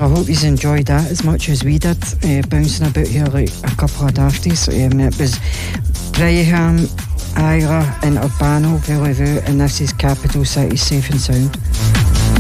I hope you enjoyed that as much as we did, bouncing about here like a couple of dafties. It was Brigham, Ira and Urbano, Voulez-Vous, and this is Capital City Safe and Sound.